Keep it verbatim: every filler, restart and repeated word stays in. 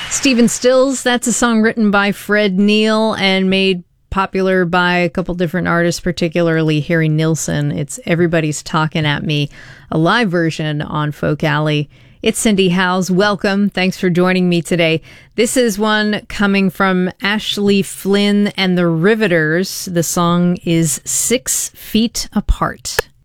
Stephen Stills, that's a song written by Fred Neil and made popular by a couple different artists, particularly Harry Nilsson. It's Everybody's Talking at Me, a live version on Folk Alley. It's Cindy Howes. Welcome. Thanks for joining me today. This is one coming from Ashley Flynn and the Riveters. The song is Six Feet Apart.